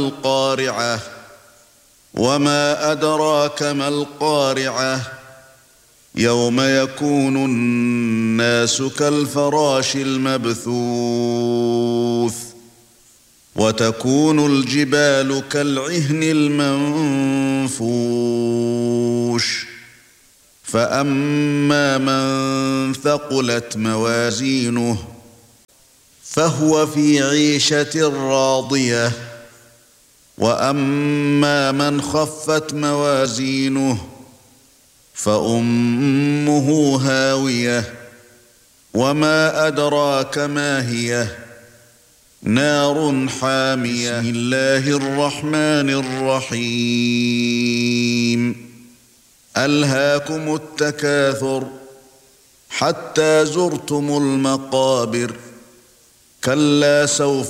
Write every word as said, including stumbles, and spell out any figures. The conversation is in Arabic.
القارعة وما أدراك ما القارعة يوم يكون الناس كالفراش المبثوث وتكون الجبال كالعهن المنفوش فأما من ثقلت موازينه فهو في عيشة راضية وأما من خفت موازينه فأمه هاوية وما أدراك ما هي نار حامية. بسم الله الرحمن الرحيم ألهاكم التكاثر حتى زرتم المقابر كلا سوف